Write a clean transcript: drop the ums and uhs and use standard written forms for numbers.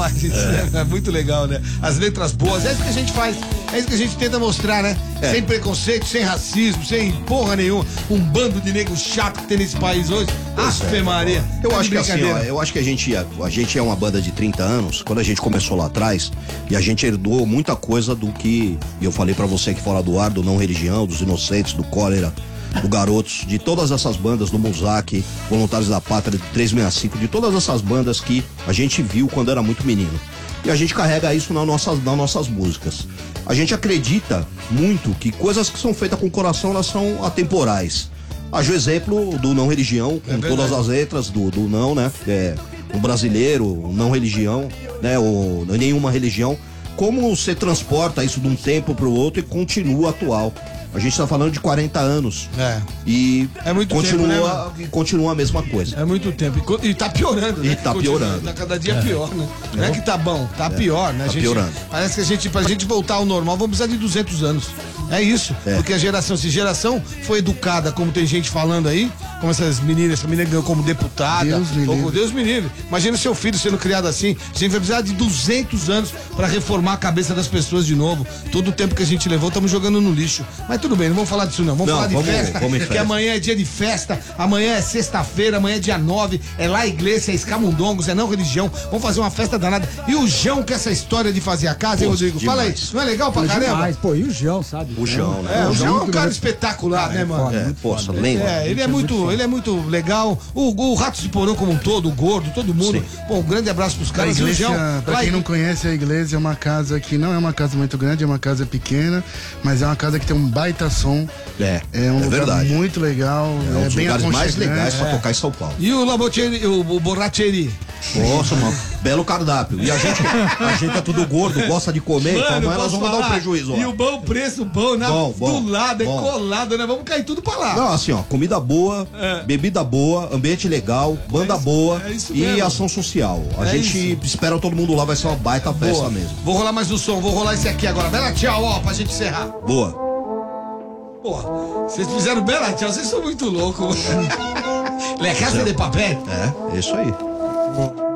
demais isso, né? É muito legal, né? As letras boas, é isso que a gente faz. É isso que a gente tenta mostrar, né? Sem preconceito, sem racismo, sem porra nenhuma. Um bando de negro chato que tem nesse país hoje. Ave Maria. Eu acho que assim, ó, eu acho que a gente é uma banda de 30 anos, quando a gente começou lá atrás, e a gente herdou muita coisa do que eu falei pra você aqui fora do ar, do Não Religião, dos Inocentes, do Cólera, do Garotos, de todas essas bandas, do Muzak, Voluntários da Pátria, do 365, de todas essas bandas que a gente viu quando era muito menino. E a gente carrega isso nas nossas músicas. A gente acredita muito que coisas que são feitas com o coração, elas são atemporais. Haja o exemplo do Não Religião, com todas as letras do não, né? O brasileiro, o Não Religião, né? O Nenhuma Religião. Como você transporta isso de um tempo pro outro e continua atual. A gente tá falando de 40 anos. E é muito continua, tempo, né, continua a mesma coisa. É muito tempo. E tá piorando, né? E tá piorando. Tá cada dia pior, né? Não é que tá bom, tá pior, né? Tá piorando. Parece que pra gente voltar ao normal, vamos precisar de 200 anos. É isso. Porque se geração foi educada, como tem gente falando aí, como essa menina ganhou como deputada. Deus me livre. Imagina o seu filho sendo criado assim. A gente vai precisar de 200 anos pra reformar a cabeça das pessoas de novo. Todo o tempo que a gente levou, estamos jogando no lixo. Mas tudo bem, não vamos falar disso não. Vamos falar de festa. Porque amanhã é dia de festa, amanhã é sexta-feira, amanhã é dia 9, é lá a igreja, é escamundongos, é Não Religião. Vamos fazer uma festa danada. E o João, com essa história de fazer a casa, hein, Rodrigo? Demais. Fala aí, não é legal pra caramba? Demais. Pô, e o João, sabe? O João, né? O João é um cara espetacular, né, mano? Poxa, lembra? Ele é muito legal. O Ratos de Porão como um todo, o Gordo, todo mundo. Sim. Pô, um grande abraço pros A caras. igreja, pra quem não conhece, a igreja é uma casa que não é uma casa muito grande, é uma casa pequena, mas é uma casa que tem um baita som. É um lugar verdade. muito legal. É um dos bem lugares mais aconchegante. legais pra tocar em São Paulo. E o Labotieri, o Borracheri? Nossa, mano, belo cardápio. E a gente é tudo gordo, gosta de comer, então amanhã nós vamos dar um prejuízo. E o bom preço, bom, né? Do lado, bom. É colado, né? Vamos cair tudo pra lá. Não, assim, ó, comida boa, bebida boa, ambiente legal, banda boa isso e mesmo. ação social. A gente espera todo mundo lá, vai ser uma baita festa mesmo. Vou rolar mais um som, vou rolar esse aqui agora. Bela tchau, ó, pra gente encerrar. Boa. Porra, vocês fizeram bela tchau, vocês são muito loucos. Le Casa de Papel. É isso aí.